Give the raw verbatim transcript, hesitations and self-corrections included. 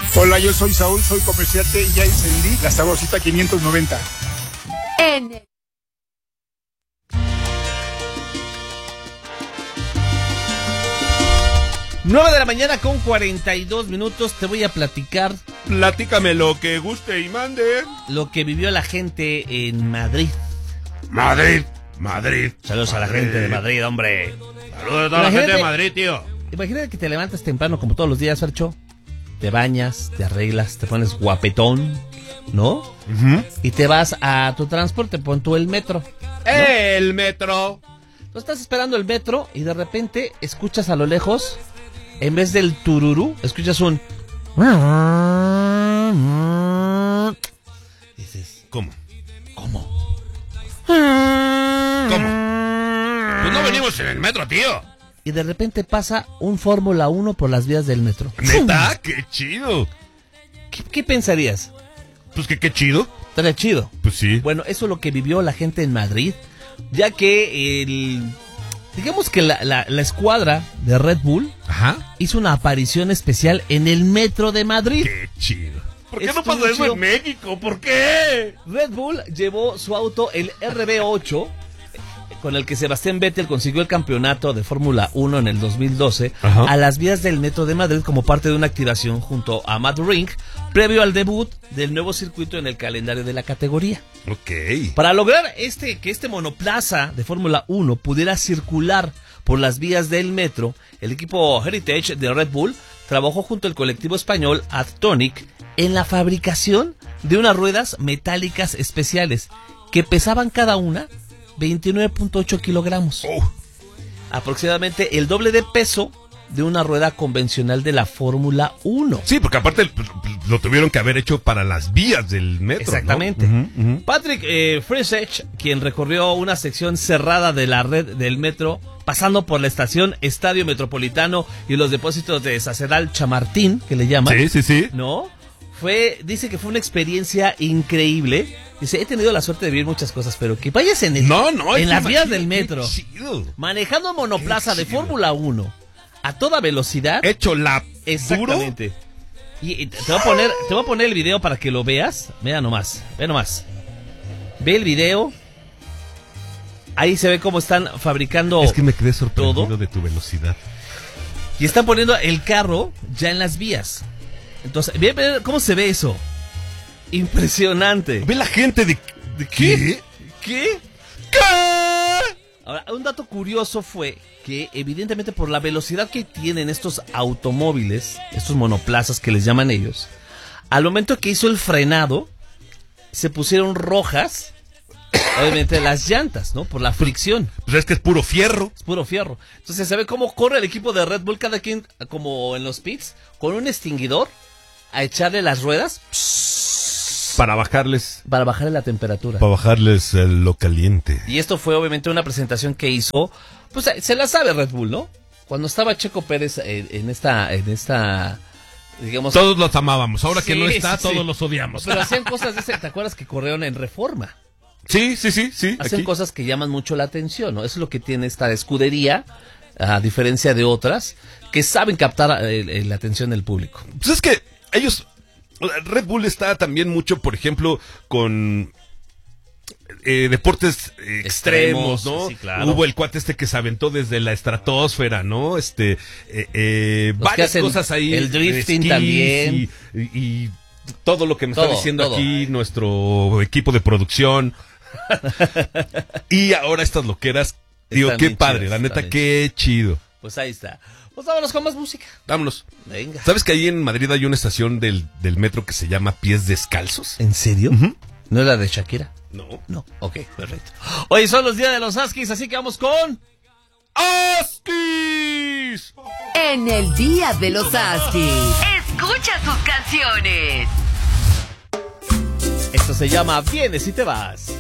Hola, yo soy Saúl, soy comerciante y ya encendí la sabrosita quinientos noventa. En el... nueve de la mañana con cuarenta y dos minutos. Te voy a platicar. Platícame lo que guste y mande. Lo que vivió la gente en Madrid. Madrid, Madrid. Saludos Madrid. a la gente de Madrid, hombre. Saludos a toda la gente de Madrid, tío. Imagínate que te levantas temprano como todos los días, Fercho. Te bañas, te arreglas, te pones guapetón, ¿no? Uh-huh. Y te vas a tu transporte, pon tú el metro, ¿no? El metro. Tú estás esperando el metro y de repente escuchas a lo lejos, en vez del tururú, escuchas un... Dices, ¿Cómo? ¿cómo? ¿Cómo? Pues no venimos en el metro, tío. Y de repente pasa un Fórmula uno por las vías del metro. ¿Neta? ¡Qué chido! ¿Qué, qué pensarías? Pues que qué chido. Estaría chido. Pues sí. Bueno, eso es lo que vivió la gente en Madrid, ya que el... digamos que la, la, la escuadra de Red Bull Ajá. hizo una aparición especial en el metro de Madrid. ¡Qué chido! ¿Por qué Estuvo no pasa eso chido. en México? ¿Por qué? Red Bull llevó su auto, el R B ocho, con el que Sebastián Vettel consiguió el campeonato de Fórmula uno en el dos mil doce, Ajá. a las vías del metro de Madrid como parte de una activación junto a Matt Rink, previo al debut del nuevo circuito en el calendario de la categoría. Ok. Para lograr este que este monoplaza de Fórmula uno pudiera circular por las vías del metro, el equipo Heritage de Red Bull trabajó junto al colectivo español Adtonic en la fabricación de unas ruedas metálicas especiales que pesaban cada una veintinueve punto ocho kilogramos. Oh. Aproximadamente el doble de peso de una rueda convencional de la Fórmula uno. Sí, porque aparte lo tuvieron que haber hecho para las vías del metro. Exactamente. ¿No? Uh-huh, uh-huh. Patrick eh, Friesech, quien recorrió una sección cerrada de la red del metro, pasando por la estación Estadio Metropolitano y los depósitos de Sacedal Chamartín, que le llaman. Sí, sí, sí. ¿No? Fue, dice que fue una experiencia increíble. Dice, he tenido la suerte de vivir muchas cosas, pero que vayas en el, No, no. en es las que vías imagínate, del metro, qué chido. manejando monoplaza Qué de chido. Fórmula uno a toda velocidad. Hecho la Exactamente. Y, y te voy a poner, te voy a poner el video para que lo veas. Mira nomás, ve nomás. Ve el video. Ahí se ve cómo están fabricando. Es que me quedé sorprendido todo. de tu velocidad. Y están poniendo el carro ya en las vías. Entonces, ve, ve cómo se ve eso. Impresionante. Ve la gente de... ¿De qué? ¿Qué? ¿Qué? Ahora, un dato curioso fue que evidentemente por la velocidad que tienen estos automóviles, estos monoplazas que les llaman ellos, al momento que hizo el frenado, se pusieron rojas, obviamente las llantas, ¿no? Por la fricción. Pues es que es puro fierro. Es puro fierro. Entonces se ve cómo corre el equipo de Red Bull, cada quien, como en los pits, con un extinguidor, a echarle las ruedas Para bajarles... para bajarle la temperatura. Para bajarles eh, lo caliente. Y esto fue obviamente una presentación que hizo, pues se la sabe Red Bull, ¿no? Cuando estaba Checo Pérez en, en esta, en esta, digamos... Todos los amábamos. Ahora que Sí, no está, sí, todos sí. los odiamos. Pero hacían cosas de ese, ¿te acuerdas que corrieron en Reforma? Sí, sí, sí, sí. Hacen aquí. cosas que llaman mucho la atención, ¿no? Eso es lo que tiene esta escudería, a diferencia de otras, que saben captar eh, la atención del público. Pues es que ellos... Red Bull está también mucho, por ejemplo, con eh, deportes eh, extremos, Extremos, ¿no? sí, claro. Hubo el cuate este que se aventó desde la estratosfera, ¿no? Este, eh, eh, Los que varias hacen cosas ahí. el drifting esquís también. Y, y, y todo lo que me Todo, está diciendo todo. aquí nuestro equipo de producción. Y ahora estas loqueras. Digo, Están qué bien padre, chidas, la neta, están bien qué chido. Pues ahí está. Pues vámonos con más música. Vámonos. Venga. ¿Sabes que ahí en Madrid hay una estación del, del metro que se llama Pies Descalzos? ¿En serio? Ujú. ¿No era de Shakira? No. No. Ok, perfecto. Hoy son los días de los Askis, así que vamos con... ¡Askis! En el Día de los Askis. Escucha sus canciones. Esto se llama Vienes y te vas.